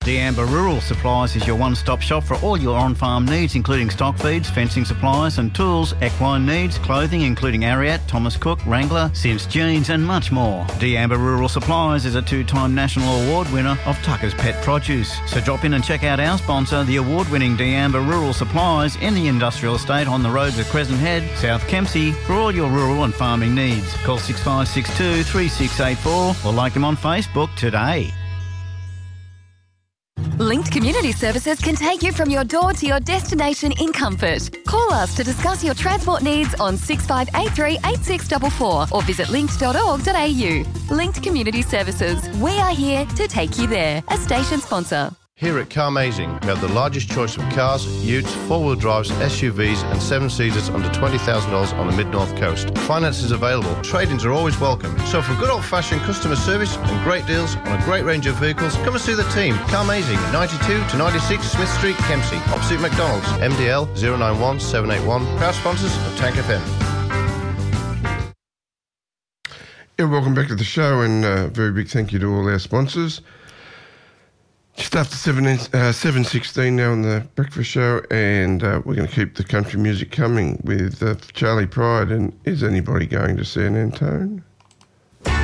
D'Amber Rural Supplies is your one-stop shop for all your on-farm needs, including stock feeds, fencing supplies and tools, equine needs, clothing including Ariat, Thomas Cook, Wrangler, Sims Jeans and much more. D'Amber Rural Supplies is a two-time national award winner of Tucker's Pet Produce. So drop in and check out our sponsor, the award-winning D'Amber Rural Supplies in the industrial estate on the roads of Crescent Head, South Kempsey, for all your rural and farming needs. Call 6562 3684 or like them on Facebook today. Linked Community Services can take you from your door to your destination in comfort. Call us to discuss your transport needs on 6583 8644 or visit linked.org.au. Linked Community Services. We are here to take you there. A station sponsor. Here at Carmazing, we have the largest choice of cars, utes, four-wheel drives, SUVs and seven-seaters under $20,000 on the Mid-North Coast. Finance is available. Trade-ins are always welcome. So for good old-fashioned customer service and great deals on a great range of vehicles, come and see the team. Carmazing, 92 to 96 Smith Street, Kempsey, opposite McDonald's. MDL 091 781. Proud sponsors of Tank FM. Yeah, welcome back to the show, and a very big thank you to all our sponsors. Just after 7:16 now on the breakfast show, and we're going to keep the country music coming with Charlie Pride and Is Anybody Going to San Antone?